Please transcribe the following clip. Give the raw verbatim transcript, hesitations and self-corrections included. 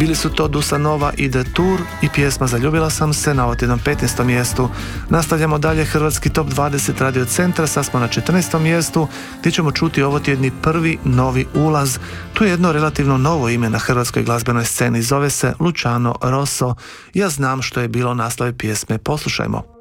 Bili su to Dusanova i The Tour i pjesma Zaljubila sam se na otjednom petnaestom mjestu. Nastavljamo dalje hrvatski top dvadeset Radio Centra, sad smo na četrnaestom mjestu, gdje ćemo čuti ovo tjedni prvi novi ulaz. Tu je jedno relativno novo ime na hrvatskoj glazbenoj sceni, zove se Luciano Rosso. Ja znam što je bilo naslove pjesme, poslušajmo.